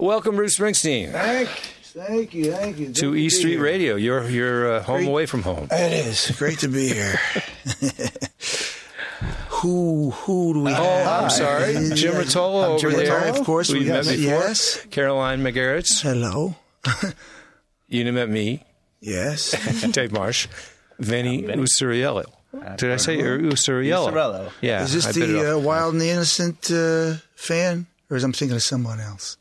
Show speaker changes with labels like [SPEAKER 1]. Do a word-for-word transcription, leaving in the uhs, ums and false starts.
[SPEAKER 1] Welcome, Bruce Springsteen.
[SPEAKER 2] Thank, thank you, thank you.
[SPEAKER 1] To E Street Radio. You're you're uh, home
[SPEAKER 2] Great.
[SPEAKER 1] away from home.
[SPEAKER 2] It is great to be here. who who do we
[SPEAKER 1] Oh,
[SPEAKER 2] have?
[SPEAKER 1] I'm sorry, Jim
[SPEAKER 2] Yeah,
[SPEAKER 1] Rotolo
[SPEAKER 2] I'm
[SPEAKER 1] over
[SPEAKER 2] Jim
[SPEAKER 1] there.
[SPEAKER 2] Rotolo, of course.
[SPEAKER 1] We've
[SPEAKER 2] we
[SPEAKER 1] met
[SPEAKER 2] have
[SPEAKER 1] before.
[SPEAKER 2] Yes.
[SPEAKER 1] Caroline McGarretts.
[SPEAKER 2] Hello.
[SPEAKER 1] You met me,
[SPEAKER 2] Yes.
[SPEAKER 1] Dave Marsh, Vinny Usuriello. Did I say Usuriello?
[SPEAKER 3] Usuriello.
[SPEAKER 1] Yeah.
[SPEAKER 2] Is this
[SPEAKER 1] I bit it
[SPEAKER 2] the uh,
[SPEAKER 1] off.
[SPEAKER 2] Wild and the Innocent uh, fan, or is I'm thinking of someone else?